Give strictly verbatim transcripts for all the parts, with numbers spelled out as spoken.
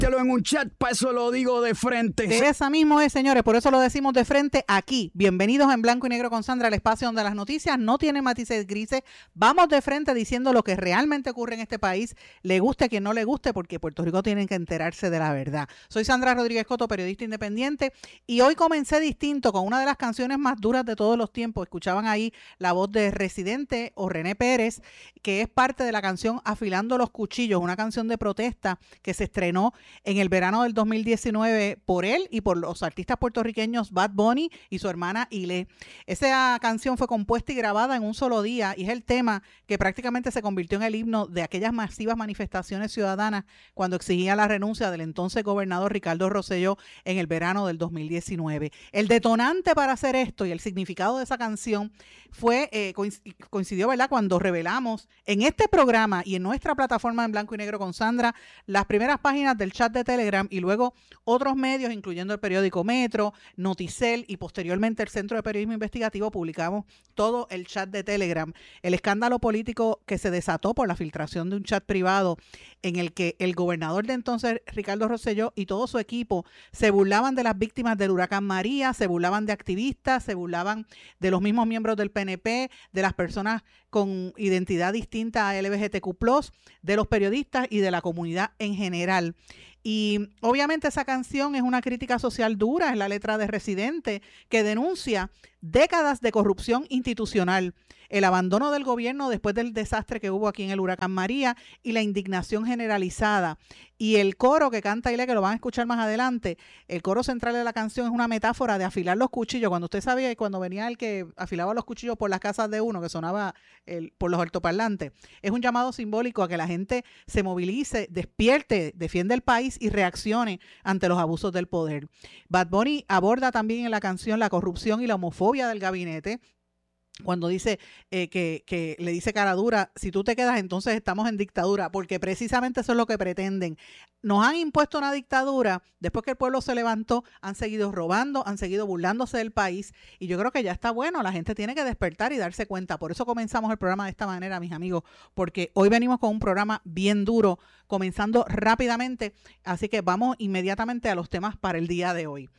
Dígtelo en un chat, para eso lo digo de frente. De esa mismo es, señores, por eso lo decimos de frente aquí. Bienvenidos en Blanco y Negro con Sandra, el espacio donde las noticias no tienen matices grises. Vamos de frente diciendo lo que realmente ocurre en este país, le guste a quien no le guste, porque Puerto Rico tiene que enterarse de la verdad. Soy Sandra Rodríguez Coto, periodista independiente, y hoy comencé distinto con una de las canciones más duras de todos los tiempos. Escuchaban ahí la voz de Residente o René Pérez, que es parte de la canción Afilando los Cuchillos, una canción de protesta que se estrenó en el verano del dos mil diecinueve por él y por los artistas puertorriqueños Bad Bunny y su hermana Ile. Esa canción fue compuesta y grabada en un solo día y es el tema que prácticamente se convirtió en el himno de aquellas masivas manifestaciones ciudadanas cuando exigía la renuncia del entonces gobernador Ricardo Rosselló en el verano del dos mil diecinueve. El detonante para hacer esto y el significado de esa canción fue eh, coincidió, ¿verdad?, cuando revelamos en este programa y en nuestra plataforma en Blanco y Negro con Sandra las primeras páginas del chat de Telegram y luego otros medios, incluyendo el periódico Metro, Noticel y posteriormente el Centro de Periodismo Investigativo, publicamos todo el chat de Telegram. El escándalo político que se desató por la filtración de un chat privado en el que el gobernador de entonces, Ricardo Rosselló, y todo su equipo se burlaban de las víctimas del huracán María, se burlaban de activistas, se burlaban de los mismos miembros del P N P, de las personas con identidad distinta a L G B T Q plus, de los periodistas y de la comunidad en general. Y obviamente esa canción es una crítica social dura, es la letra de Residente, que denuncia décadas de corrupción institucional, el abandono del gobierno después del desastre que hubo aquí en el huracán María y la indignación generalizada. Y el coro que canta Ile, que lo van a escuchar más adelante, el coro central de la canción es una metáfora de afilar los cuchillos. Cuando usted sabía, cuando venía el que afilaba los cuchillos por las casas de uno, que sonaba el, por los altoparlantes, es un llamado simbólico a que la gente se movilice, despierte, defienda el país y reaccione ante los abusos del poder. Bad Bunny aborda también en la canción la corrupción y la homofobia del gabinete, cuando dice eh, que, que le dice cara dura, si tú te quedas entonces estamos en dictadura, porque precisamente eso es lo que pretenden. Nos han impuesto una dictadura, después que el pueblo se levantó, han seguido robando, han seguido burlándose del país, y yo creo que ya está bueno, la gente tiene que despertar y darse cuenta. Por eso comenzamos el programa de esta manera, mis amigos, porque hoy venimos con un programa bien duro, comenzando rápidamente, así que vamos inmediatamente a los temas para el día de hoy.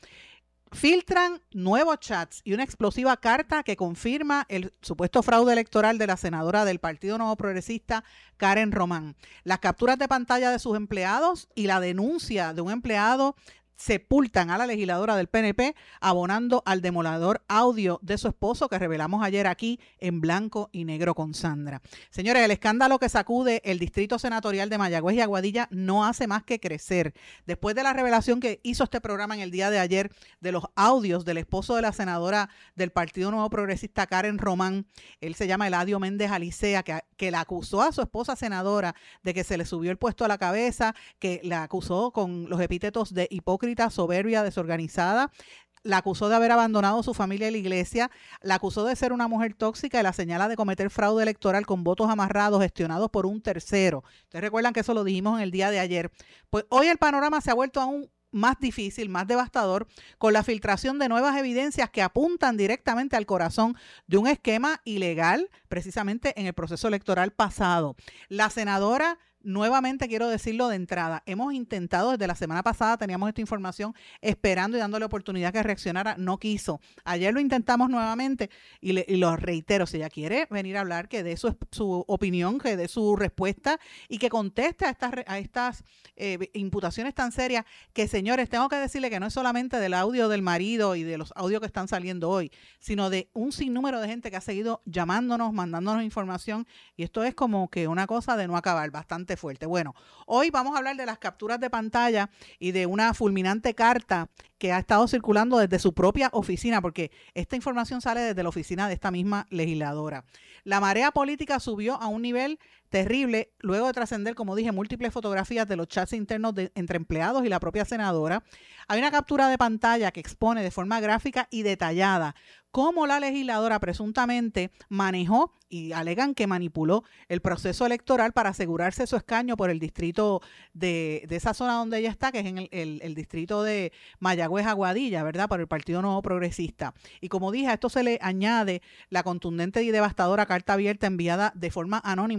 Filtran nuevos chats y una explosiva carta que confirma el supuesto fraude electoral de la senadora del Partido Nuevo Progresista, Karen Román. Las capturas de pantalla de sus empleados y la denuncia de un empleado sepultan a la legisladora del P N P abonando al demoledor audio de su esposo que revelamos ayer aquí en Blanco y Negro con Sandra. Señores, el escándalo que sacude el distrito senatorial de Mayagüez y Aguadilla no hace más que crecer. Después de la revelación que hizo este programa en el día de ayer de los audios del esposo de la senadora del Partido Nuevo Progresista, Karen Román, él se llama Eladio Méndez Alicea, que, que la acusó a su esposa senadora de que se le subió el puesto a la cabeza, que la acusó con los epítetos de hipócrita, soberbia, desorganizada, la acusó de haber abandonado su familia y la iglesia, la acusó de ser una mujer tóxica y la señala de cometer fraude electoral con votos amarrados gestionados por un tercero. Ustedes recuerdan que eso lo dijimos en el día de ayer. Pues hoy el panorama se ha vuelto aún más difícil, más devastador, con la filtración de nuevas evidencias que apuntan directamente al corazón de un esquema ilegal, precisamente en el proceso electoral pasado. La senadora, nuevamente quiero decirlo de entrada, hemos intentado desde la semana pasada, teníamos esta información esperando y dándole oportunidad que reaccionara, no quiso. Ayer lo intentamos nuevamente y, le, y lo reitero, si ella quiere venir a hablar, que dé su, su opinión, que dé su respuesta y que conteste a estas, a estas eh, imputaciones tan serias que, señores, tengo que decirle que no es solamente del audio del marido y de los audios que están saliendo hoy, sino de un sinnúmero de gente que ha seguido llamándonos, mandándonos información, y esto es como que una cosa de no acabar, bastante fuerte. Bueno, hoy vamos a hablar de las capturas de pantalla y de una fulminante carta que ha estado circulando desde su propia oficina, porque esta información sale desde la oficina de esta misma legisladora. La marea política subió a un nivel terrible luego de trascender, como dije, múltiples fotografías de los chats internos de, entre empleados y la propia senadora. Hay una captura de pantalla que expone de forma gráfica y detallada cómo la legisladora presuntamente manejó y alegan que manipuló el proceso electoral para asegurarse su escaño por el distrito de, de esa zona donde ella está, que es en el, el, el distrito de Mayagüez Aguadilla, ¿verdad? Por el Partido Nuevo Progresista. Y como dije, a esto se le añade la contundente y devastadora carta abierta enviada de forma anónima de uno de los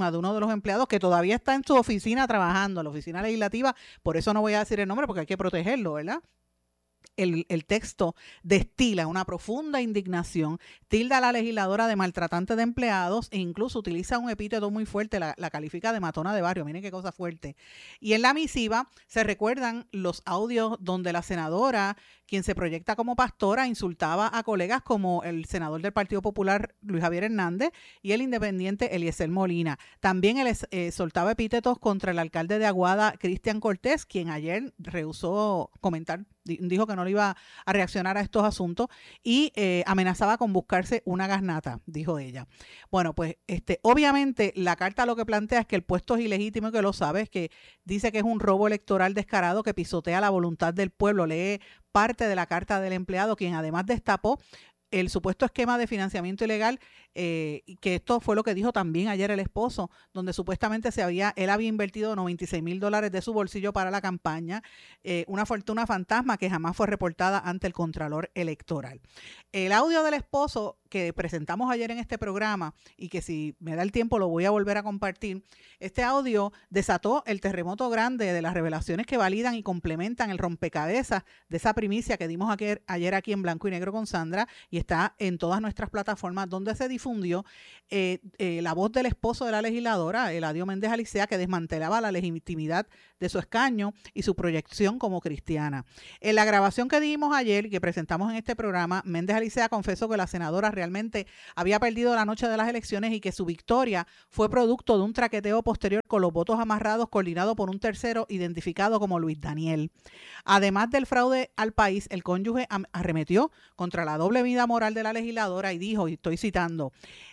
los empleados que todavía está en su oficina trabajando, la oficina legislativa, por eso no voy a decir el nombre porque hay que protegerlo, ¿verdad? El, el texto destila una profunda indignación, tilda a la legisladora de maltratante de empleados e incluso utiliza un epíteto muy fuerte, la, la califica de matona de barrio, miren qué cosa fuerte. Y en la misiva se recuerdan los audios donde la senadora, quien se proyecta como pastora, insultaba a colegas como el senador del Partido Popular, Luis Javier Hernández, y el independiente Eliezer Molina. También él eh, soltaba epítetos contra el alcalde de Aguada, Cristian Cortés, quien ayer rehusó comentar, dijo que no le iba a reaccionar a estos asuntos y eh, amenazaba con buscarse una gasnata, dijo ella. Bueno, pues este, obviamente la carta lo que plantea es que el puesto es ilegítimo y que lo sabe, es que dice que es un robo electoral descarado que pisotea la voluntad del pueblo. Lee parte de la carta del empleado, quien además destapó el supuesto esquema de financiamiento ilegal, eh, que esto fue lo que dijo también ayer el esposo, donde supuestamente se había, él había invertido noventa y seis mil dólares de su bolsillo para la campaña, eh, una fortuna fantasma que jamás fue reportada ante el Contralor Electoral. El audio del esposo que presentamos ayer en este programa y que si me da el tiempo lo voy a volver a compartir, este audio desató el terremoto grande de las revelaciones que validan y complementan el rompecabezas de esa primicia que dimos ayer, ayer aquí en Blanco y Negro con Sandra, y está en todas nuestras plataformas, donde se difundió eh, eh, la voz del esposo de la legisladora, Eladio Méndez Alicea, que desmantelaba la legitimidad de su escaño y su proyección como cristiana. En la grabación que dimos ayer y que presentamos en este programa, Méndez Alicea confesó que la senadora realmente había perdido la noche de las elecciones y que su victoria fue producto de un traqueteo posterior con los votos amarrados coordinado por un tercero identificado como Luis Daniel. Además del fraude al país, el cónyuge arremetió contra la doble vida moral de la legisladora y dijo, y estoy citando,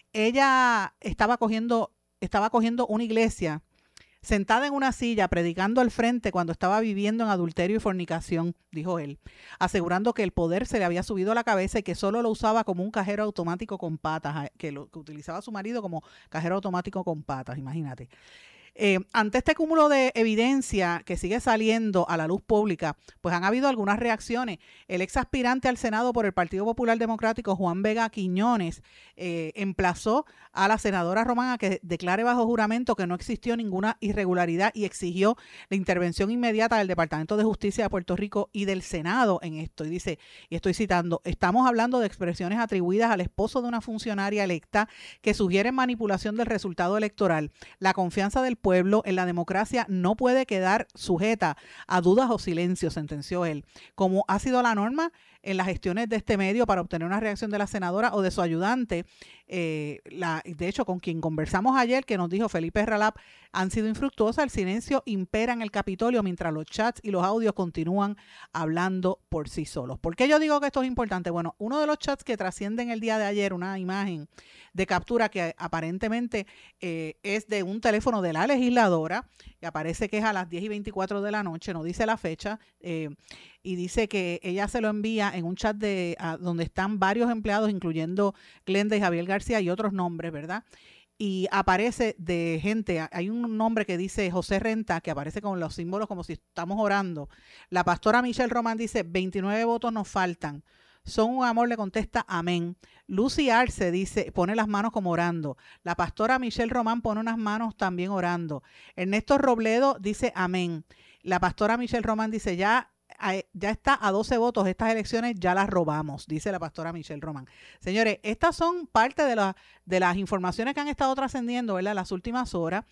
ella estaba cogiendo, estaba cogiendo una iglesia sentada en una silla, predicando al frente cuando estaba viviendo en adulterio y fornicación, dijo él, asegurando que el poder se le había subido a la cabeza y que solo lo usaba como un cajero automático con patas, que, lo, que utilizaba a su marido como cajero automático con patas, imagínate. Eh, ante este cúmulo de evidencia que sigue saliendo a la luz pública, pues han habido algunas reacciones. El ex aspirante al Senado por el Partido Popular Democrático, Juan Vega Quiñones, eh, emplazó a la senadora Román a que declare bajo juramento que no existió ninguna irregularidad y exigió la intervención inmediata del Departamento de Justicia de Puerto Rico y del Senado en esto. Y dice, y estoy citando, estamos hablando de expresiones atribuidas al esposo de una funcionaria electa que sugieren manipulación del resultado electoral. La confianza del pueblo en la democracia no puede quedar sujeta a dudas o silencio, sentenció él, como ha sido la norma en las gestiones de este medio para obtener una reacción de la senadora o de su ayudante. Eh, la, de hecho, con quien conversamos ayer, que nos dijo Felipe Ralap, han sido infructuosas. El silencio impera en el Capitolio mientras los chats y los audios continúan hablando por sí solos. ¿Por qué yo digo que esto es importante? Bueno, uno de los chats que trascienden el día de ayer, una imagen de captura que aparentemente eh, es de un teléfono de la legisladora, que aparece que es a las diez y veinticuatro de la noche, no dice la fecha, eh, y dice que ella se lo envía en un chat de a, donde están varios empleados, incluyendo Glenda y Javier García y otros nombres, ¿verdad? Y aparece de gente, hay un nombre que dice José Renta, que aparece con los símbolos como si estamos orando. La pastora Michelle Román dice, veintinueve votos nos faltan. Son un amor, le contesta, amén. Lucy Arce dice, pone las manos como orando. La pastora Michelle Román pone unas manos también orando. Ernesto Robledo dice, amén. La pastora Michelle Román dice, ya, ya está a doce votos, estas elecciones ya las robamos, dice la pastora Michelle Román. Señores, estas son parte de, la, de las informaciones que han estado trascendiendo, ¿verdad?, las últimas horas,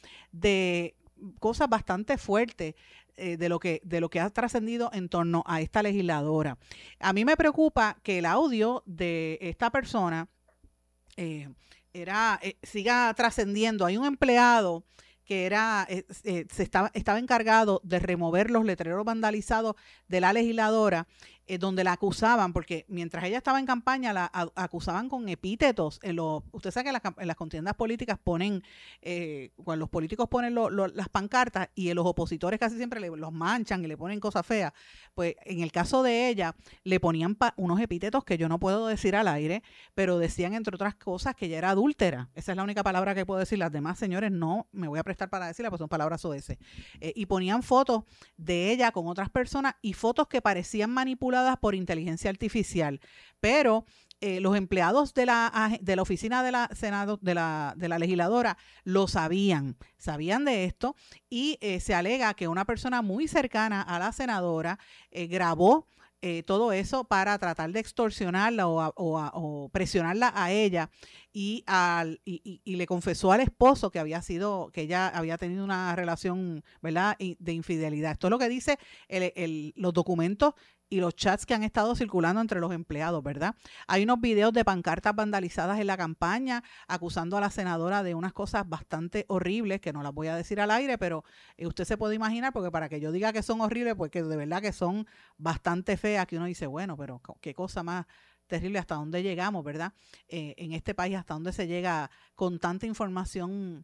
de cosas bastante fuertes eh, de lo que de lo que ha trascendido en torno a esta legisladora. A mí me preocupa que el audio de esta persona eh, era eh, siga trascendiendo. Hay un empleado que era eh, eh, se estaba, estaba encargado de remover los letreros vandalizados de la legisladora, eh, donde la acusaban, porque mientras ella estaba en campaña, la a, acusaban con epítetos. En lo, usted sabe que en las, en las contiendas políticas ponen, eh, cuando los políticos ponen lo, lo, las pancartas y los opositores casi siempre le, los manchan y le ponen cosas feas, pues en el caso de ella le ponían pa, unos epítetos que yo no puedo decir al aire, pero decían entre otras cosas que ella era adúltera. Esa es la única palabra que puedo decir. Las demás, señores, no me voy a prestar para decirla, pues son palabras soeces. Eh, y ponían fotos de ella con otras personas y fotos que parecían manipuladas por inteligencia artificial, pero eh, los empleados de la, de la oficina de la, Senado, de la, de la legisladora lo sabían, sabían de esto y eh, se alega que una persona muy cercana a la senadora eh, grabó Eh, todo eso para tratar de extorsionarla o, a, o, a, o presionarla a ella y, al, y, y, y le confesó al esposo que había sido, que ella había tenido una relación, ¿verdad?, de infidelidad. Esto es lo que dice el, el, los documentos y los chats que han estado circulando entre los empleados, ¿verdad? Hay unos videos de pancartas vandalizadas en la campaña acusando a la senadora de unas cosas bastante horribles que no las voy a decir al aire, pero eh, usted se puede imaginar, porque para que yo diga que son horribles, pues que de verdad que son bastante feas, que uno dice, bueno, pero qué cosa más terrible, hasta dónde llegamos, ¿verdad? Eh, en este país, hasta dónde se llega con tanta información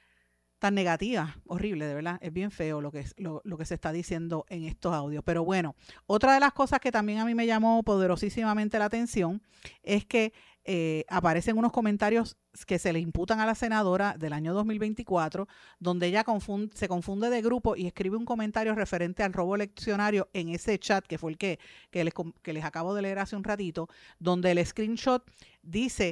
tan negativa, horrible, de verdad, es bien feo lo que, lo, lo que se está diciendo en estos audios. Pero bueno, otra de las cosas que también a mí me llamó poderosísimamente la atención es que eh, aparecen unos comentarios que se le imputan a la senadora del año dos mil veinticuatro, donde ella confunde, se confunde de grupo y escribe un comentario referente al robo eleccionario en ese chat, que fue el que, que, les, que les acabo de leer hace un ratito, donde el screenshot dice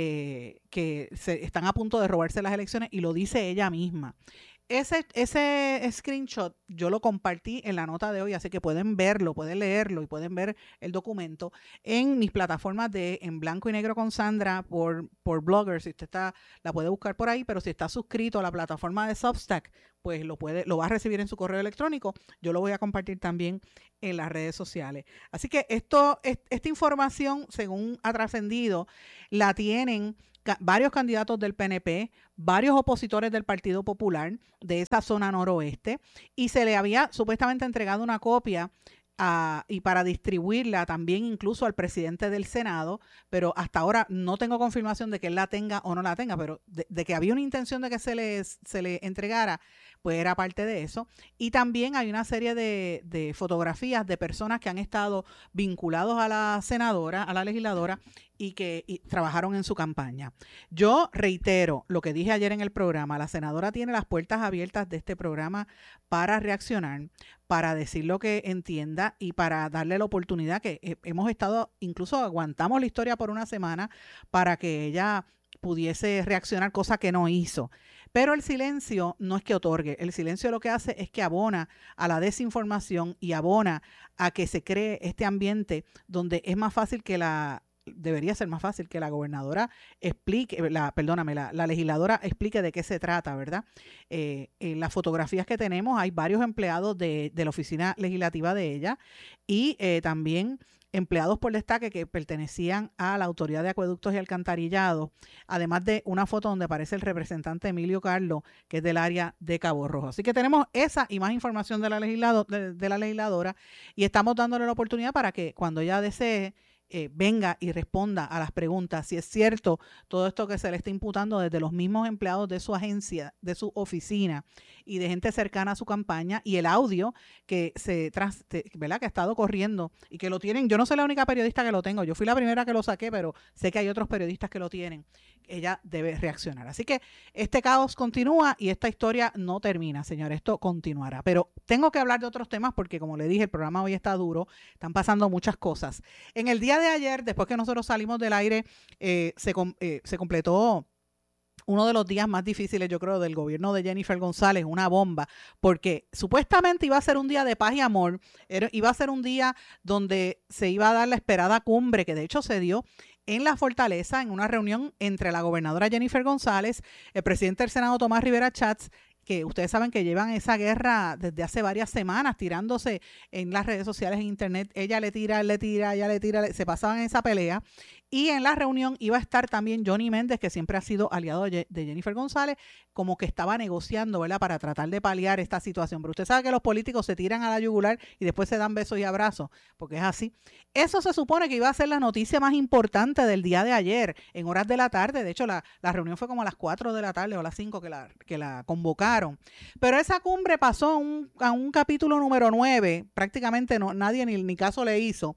Eh, que se están a punto de robarse las elecciones y lo dice ella misma. Ese, ese screenshot yo lo compartí en la nota de hoy, así que pueden verlo, pueden leerlo y pueden ver el documento en mis plataformas de En Blanco y Negro con Sandra por, por Blogger. Si usted está, la puede buscar por ahí, pero si está suscrito a la plataforma de Substack, pues lo puede, lo va a recibir en su correo electrónico. Yo lo voy a compartir también en las redes sociales. Así que esto, esta información, según ha trascendido, la tienen varios candidatos del P N P, varios opositores del Partido Popular de esa zona noroeste, y se le había supuestamente entregado una copia a, y para distribuirla también incluso al presidente del Senado, pero hasta ahora no tengo confirmación de que él la tenga o no la tenga, pero de, de que había una intención de que se le, se le entregara, pues era parte de eso. Y también hay una serie de, de fotografías de personas que han estado vinculados a la senadora, a la legisladora, y que y trabajaron en su campaña. Yo reitero lo que dije ayer en el programa, la senadora tiene las puertas abiertas de este programa para reaccionar, para decir lo que entienda y para darle la oportunidad que eh, hemos estado, incluso aguantamos la historia por una semana para que ella pudiese reaccionar, cosa que no hizo. Pero el silencio no es que otorgue, el silencio lo que hace es que abona a la desinformación y abona a que se cree este ambiente donde es más fácil que la debería ser más fácil que la gobernadora explique, la, perdóname, la, la legisladora explique de qué se trata, ¿verdad? Eh, en las fotografías que tenemos hay varios empleados de, de la oficina legislativa de ella y eh, también empleados por destaque que pertenecían a la Autoridad de Acueductos y Alcantarillado, además de una foto donde aparece el representante Emilio Carlos, que es del área de Cabo Rojo. Así que tenemos esa y más información de la, legislado, de, de la legisladora y estamos dándole la oportunidad para que cuando ella desee Eh, venga y responda a las preguntas, si es cierto todo esto que se le está imputando desde los mismos empleados de su agencia, de su oficina y de gente cercana a su campaña, y el audio que se tras, ¿verdad? que ha estado corriendo y que lo tienen. Yo no soy la única periodista que lo tengo, yo fui la primera que lo saqué, pero sé que hay otros periodistas que lo tienen. Ella debe reaccionar. Así que este caos continúa y esta historia no termina, señor, esto continuará. Pero tengo que hablar de otros temas porque, como le dije, el programa hoy está duro, están pasando muchas cosas. En el día de ayer, después que nosotros salimos del aire, eh, se, eh, se completó uno de los días más difíciles, yo creo, del gobierno de Jennifer González, una bomba, porque supuestamente iba a ser un día de paz y amor, era, iba a ser un día donde se iba a dar la esperada cumbre, que de hecho se dio en la Fortaleza, en una reunión entre la gobernadora Jennifer González, el presidente del Senado Tomás Rivera Schatz, que ustedes saben que llevan esa guerra desde hace varias semanas tirándose en las redes sociales, en internet. Ella le tira, él le tira, ella le tira, se pasaban en esa pelea. Y en la reunión iba a estar también Johnny Méndez, que siempre ha sido aliado de Jennifer González, como que estaba negociando, ¿verdad?, para tratar de paliar esta situación. Pero usted sabe que los políticos se tiran a la yugular y después se dan besos y abrazos, porque es así. Eso se supone que iba a ser la noticia más importante del día de ayer, en horas de la tarde. De hecho, la, la reunión fue como a las cuatro de la tarde o a las cinco que la, que la convocaron. Pero esa cumbre pasó a un, a un capítulo número nueve, prácticamente no, nadie ni, ni caso le hizo,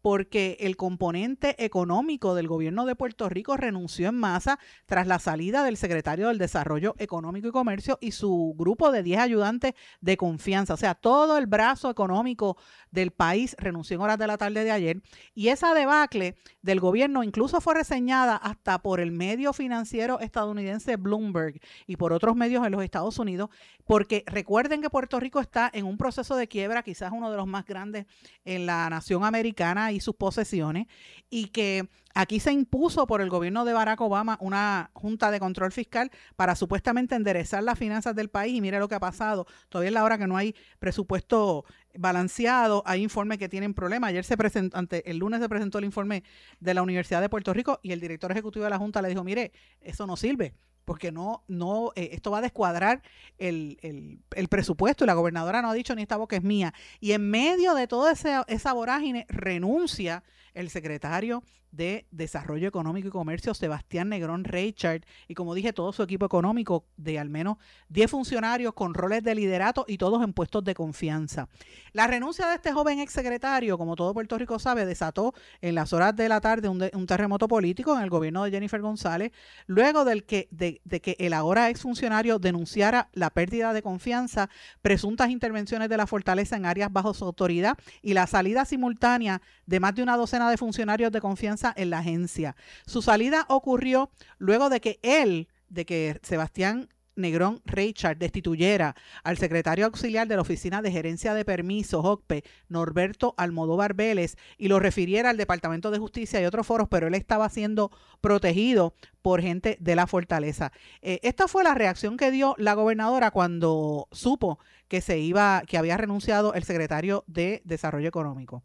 porque el componente económico del gobierno de Puerto Rico renunció en masa tras la salida del secretario del Desarrollo Económico y Comercio y su grupo de diez ayudantes de confianza. O sea, todo el brazo económico del país renunció en horas de la tarde de ayer, y esa debacle del gobierno incluso fue reseñada hasta por el medio financiero estadounidense Bloomberg y por otros medios en los Estados Unidos, porque recuerden que Puerto Rico está en un proceso de quiebra, quizás uno de los más grandes en la nación americana y sus posesiones, y que aquí se impuso por el gobierno de Barack Obama una junta de control fiscal para supuestamente enderezar las finanzas del país, y mire lo que ha pasado. Todavía es la hora que no hay presupuesto balanceado, hay informes que tienen problemas. Ayer se presentó, ante, el lunes se presentó el informe de la Universidad de Puerto Rico y el director ejecutivo de la Junta le dijo, mire, eso no sirve, porque no, no, eh, esto va a descuadrar el, el, el presupuesto, y la gobernadora no ha dicho ni esta boca es mía. Y en medio de toda esa, esa vorágine renuncia el secretario de Desarrollo Económico y Comercio, Sebastián Negrón Reichard, y como dije, todo su equipo económico de al menos diez funcionarios con roles de liderato y todos en puestos de confianza. La renuncia de este joven exsecretario, como todo Puerto Rico sabe, desató en las horas de la tarde un, de, un terremoto político en el gobierno de Jennifer González, luego del que, de, de que el ahora exfuncionario denunciara la pérdida de confianza, presuntas intervenciones de la fortaleza en áreas bajo su autoridad y la salida simultánea de más de una docena de funcionarios de confianza en la agencia. Su salida ocurrió luego de que él, de que Sebastián Negrón Reichard destituyera al secretario auxiliar de la Oficina de Gerencia de Permisos, O C P E, Norberto Almodóvar Vélez, y lo refiriera al Departamento de Justicia y otros foros, pero él estaba siendo protegido por gente de la fortaleza. Eh, esta fue la reacción que dio la gobernadora cuando supo que se iba, que había renunciado el secretario de Desarrollo Económico.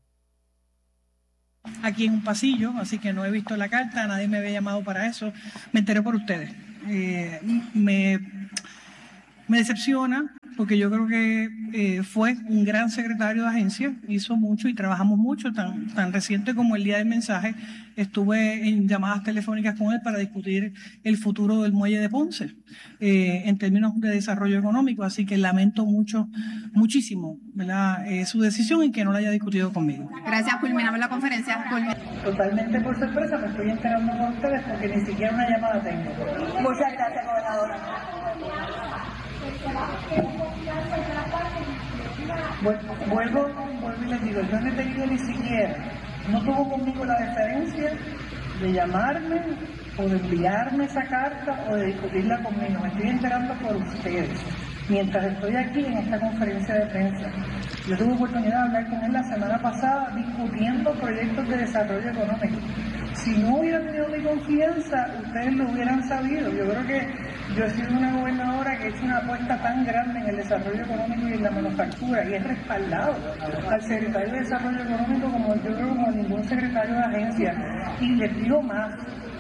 Aquí en un pasillo, así que no he visto la carta, nadie me había llamado para eso, me enteré por ustedes. Eh, me, me decepciona porque yo creo que eh, fue un gran secretario de agencia, hizo mucho y trabajamos mucho, tan, tan reciente como el día del mensaje, estuve en llamadas telefónicas con él para discutir el futuro del muelle de Ponce eh, en términos de desarrollo económico, así que lamento mucho, muchísimo, ¿verdad? Eh, su decisión y que no la haya discutido conmigo. Gracias, culminamos la conferencia. Culmin- Totalmente por sorpresa me estoy enterando con ustedes porque ni siquiera una llamada tengo. Muchas gracias, gobernadora. Vuelvo, vuelvo y les digo, yo no he tenido ni siquiera, no tuvo conmigo la deferencia de llamarme o de enviarme esa carta o de discutirla conmigo. Me estoy enterando por ustedes, mientras estoy aquí en esta conferencia de prensa. Yo tuve oportunidad de hablar con él la semana pasada discutiendo proyectos de desarrollo económico. Si no hubiera tenido mi confianza, ustedes lo hubieran sabido. Yo creo que yo he sido una gobernadora que ha hecho una apuesta tan grande en el desarrollo económico y en la manufactura, y he respaldado al secretario de Desarrollo Económico como yo creo como ningún secretario de agencia. Y les digo más,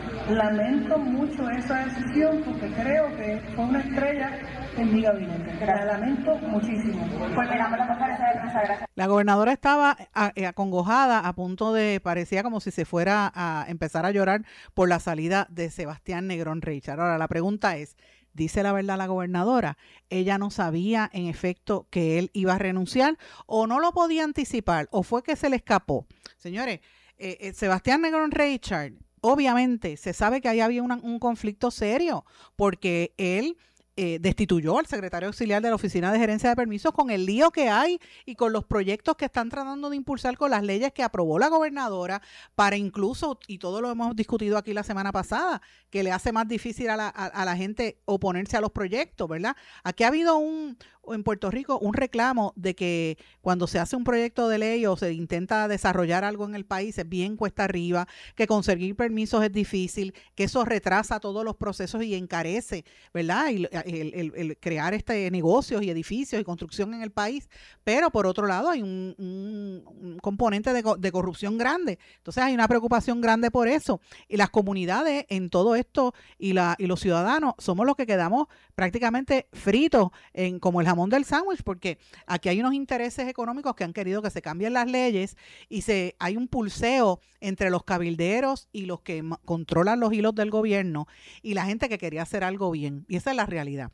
lamento mucho esa decisión porque creo que fue una estrella en mi gabinete. La lamento muchísimo. Culminamos la conferencia de prensa. Gracias. La gobernadora estaba a, a, acongojada, a punto de, parecía como si se fuera a empezar a llorar por la salida de Sebastián Negrón Reichard. Ahora, la pregunta es, ¿dice la verdad la gobernadora? ¿Ella no sabía en efecto que él iba a renunciar o no lo podía anticipar o fue que se le escapó? Señores, eh, eh, Sebastián Negrón Reichard, obviamente se sabe que ahí había una, un conflicto serio porque él Eh, destituyó al secretario auxiliar de la Oficina de Gerencia de Permisos con el lío que hay y con los proyectos que están tratando de impulsar con las leyes que aprobó la gobernadora para incluso, y todo lo hemos discutido aquí la semana pasada, que le hace más difícil a la, a, a la gente oponerse a los proyectos, ¿verdad? Aquí ha habido un, en Puerto Rico un reclamo de que cuando se hace un proyecto de ley o se intenta desarrollar algo en el país es bien cuesta arriba, que conseguir permisos es difícil, que eso retrasa todos los procesos y encarece, ¿verdad? Y El, el, el crear este negocios y edificios y construcción en el país, pero por otro lado hay un, un, un componente de, de corrupción grande, entonces hay una preocupación grande por eso, y las comunidades en todo esto y, la, y los ciudadanos somos los que quedamos prácticamente fritos en, como el jamón del sándwich, porque aquí hay unos intereses económicos que han querido que se cambien las leyes y se hay un pulseo entre los cabilderos y los que controlan los hilos del gobierno y la gente que quería hacer algo bien, y esa es la realidad.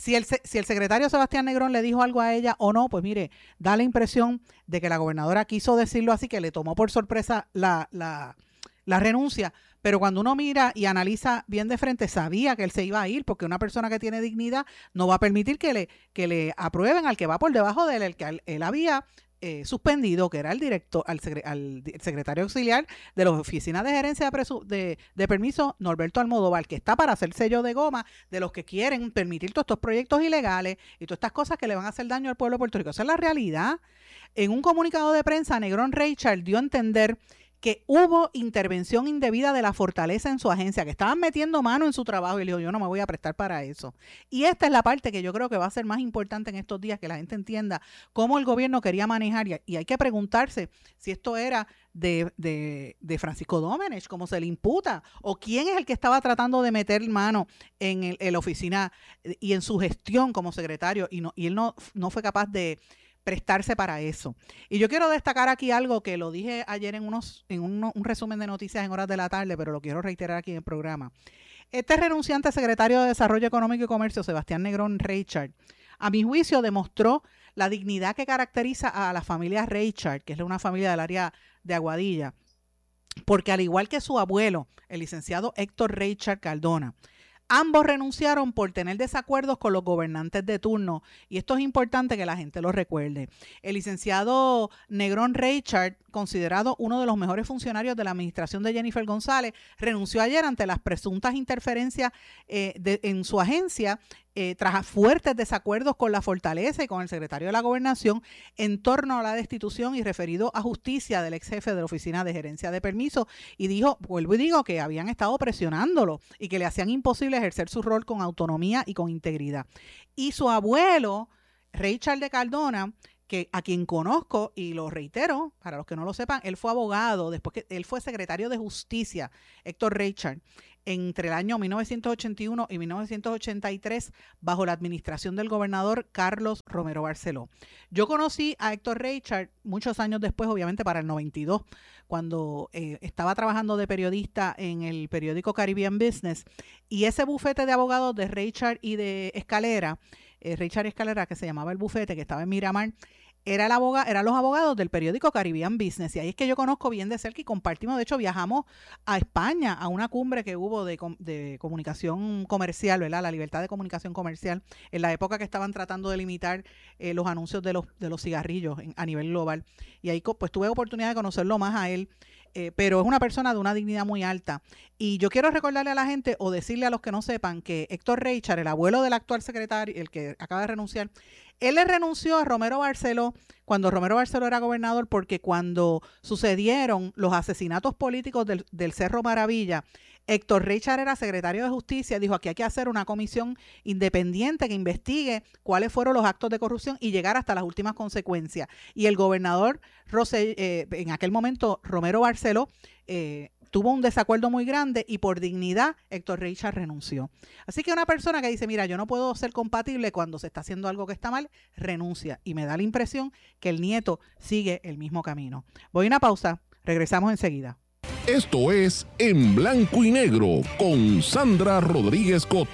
Si el, si el secretario Sebastián Negrón le dijo algo a ella o no, pues mire, da la impresión de que la gobernadora quiso decirlo así, que le tomó por sorpresa la, la, la renuncia, pero cuando uno mira y analiza bien de frente, sabía que él se iba a ir, porque una persona que tiene dignidad no va a permitir que le, que le aprueben al que va por debajo de él, el que él, él había eh, suspendido, que era el director, al, al secretario auxiliar de la Oficina de Gerencia de, Presu, de, de Permiso, Norberto Almodóvar, que está para hacer sello de goma de los que quieren permitir todos estos proyectos ilegales y todas estas cosas que le van a hacer daño al pueblo de Puerto Rico. Esa es la realidad. En un comunicado de prensa, Negrón Reichard dio a entender que hubo intervención indebida de la Fortaleza en su agencia, que estaban metiendo mano en su trabajo, y le dijo, yo no me voy a prestar para eso. Y esta es la parte que yo creo que va a ser más importante en estos días, que la gente entienda cómo el gobierno quería manejar, y hay que preguntarse si esto era de, de, de Francisco Domenech, como se le imputa, o quién es el que estaba tratando de meter mano en, el, en la oficina y en su gestión como secretario, y, no, y él no, no fue capaz de prestarse para eso. Y yo quiero destacar aquí algo que lo dije ayer en unos en uno, un resumen de noticias en horas de la tarde, pero lo quiero reiterar aquí en el programa. Este renunciante secretario de Desarrollo Económico y Comercio, Sebastián Negrón Reichard, a mi juicio demostró la dignidad que caracteriza a la familia Reichard, que es una familia del área de Aguadilla, porque al igual que su abuelo, el licenciado Héctor Reichard Cardona, ambos renunciaron por tener desacuerdos con los gobernantes de turno, y esto es importante que la gente lo recuerde. El licenciado Negrón Reichard, considerado uno de los mejores funcionarios de la administración de Jennifer González, renunció ayer ante las presuntas interferencias eh, de, en su agencia eh, tras fuertes desacuerdos con la Fortaleza y con el secretario de la Gobernación en torno a la destitución y referido a justicia del ex jefe de la Oficina de Gerencia de Permiso, y dijo, vuelvo y digo, que habían estado presionándolo y que le hacían imposible ejercer su rol con autonomía y con integridad. Y su abuelo, Reichard de Cardona, que a quien conozco, y lo reitero, para los que no lo sepan, él fue abogado, después que él fue secretario de Justicia, Héctor Reichard, entre el año mil novecientos ochenta y uno y mil novecientos ochenta y tres, bajo la administración del gobernador Carlos Romero Barceló. Yo conocí a Héctor Reichard muchos años después, obviamente para el noventa y dos, cuando eh, estaba trabajando de periodista en el periódico Caribbean Business, y ese bufete de abogados de Reichard y de Escalera, eh, Reichard y Escalera, que se llamaba el bufete, que estaba en Miramar, Era el abogado, eran los abogados del periódico Caribbean Business, y ahí es que yo conozco bien de cerca y compartimos. De hecho, viajamos a España a una cumbre que hubo de, de comunicación comercial, ¿verdad? La libertad de comunicación comercial, en la época que estaban tratando de limitar eh, los anuncios de los, de los cigarrillos en, a nivel global. Y ahí pues tuve oportunidad de conocerlo más a él. Eh, pero es una persona de una dignidad muy alta. Y yo quiero recordarle a la gente, o decirle a los que no sepan, que Héctor Reichard, el abuelo del actual secretario, el que acaba de renunciar, él le renunció a Romero Barceló cuando Romero Barceló era gobernador, porque cuando sucedieron los asesinatos políticos del, del Cerro Maravilla, Héctor Reichard era secretario de Justicia, dijo, aquí hay que hacer una comisión independiente que investigue cuáles fueron los actos de corrupción y llegar hasta las últimas consecuencias. Y el gobernador, Rosell, eh, en aquel momento, Romero Barceló, eh, tuvo un desacuerdo muy grande, y por dignidad Héctor Reichard renunció. Así que una persona que dice, mira, yo no puedo ser compatible cuando se está haciendo algo que está mal, renuncia. Y me da la impresión que el nieto sigue el mismo camino. Voy a una pausa, regresamos enseguida. Esto es En Blanco y Negro con Sandra Rodríguez Coto.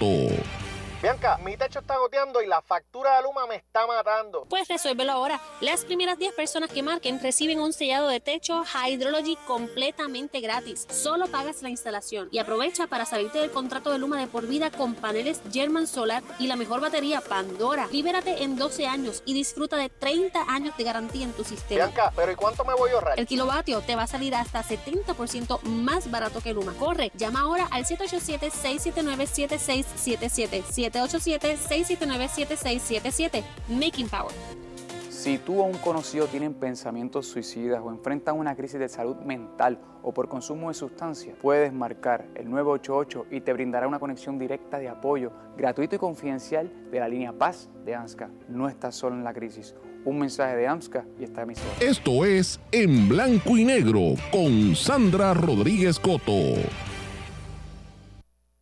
Bianca, mi techo está goteando y la factura de Luma me está matando. Pues resuélvelo ahora. Las primeras diez personas que marquen reciben un sellado de techo Hydrology completamente gratis. Solo pagas la instalación y aprovecha para salirte del contrato de Luma de por vida con paneles German Solar y la mejor batería Pandora. Libérate en doce años y disfruta de treinta años de garantía en tu sistema. Bianca, ¿pero y cuánto me voy a ahorrar? El kilovatio te va a salir hasta setenta por ciento más barato que Luma. Corre, llama ahora al siete ocho siete, seis siete nueve, siete seis siete siete. siete ocho siete, seis siete nueve, siete seis siete siete. Making Power. Si tú o un conocido tienen pensamientos suicidas o enfrentan una crisis de salud mental o por consumo de sustancias, puedes marcar el nueve ocho ocho y te brindará una conexión directa de apoyo, gratuito y confidencial de la línea Paz de AMSCA. No estás solo en la crisis. Un mensaje de AMSCA y esta emisora. Esto es En Blanco y Negro con Sandra Rodríguez Coto.